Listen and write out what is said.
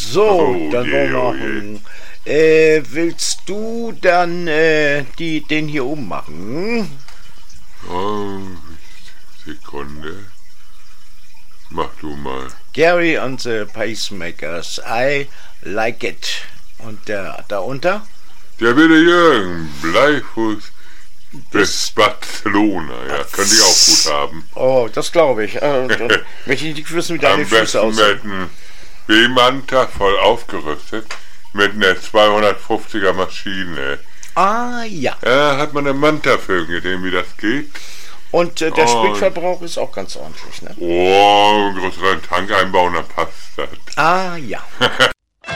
So, dann wollen wir machen. Willst du dann den hier oben machen? Oh, Sekunde. Mach du mal. Gary and the Pacemakers, I like it. Und der darunter? Der bitte Jürgen, Bleifuß bis Barcelona. Ja, könnte ich auch gut haben. Oh, das glaube ich. Möchte ich nicht wissen, wie deine Füße aussehen. Mit einem B-Manta voll aufgerüstet, mit einer 250er Maschine. Ah, ja. Ja, hat man einen Manta-Film gesehen, wie das geht. Und der Spritverbrauch ist auch ganz ordentlich, ne? Oh, einen größeren Tank einbauen, dann passt das. Ah, ja.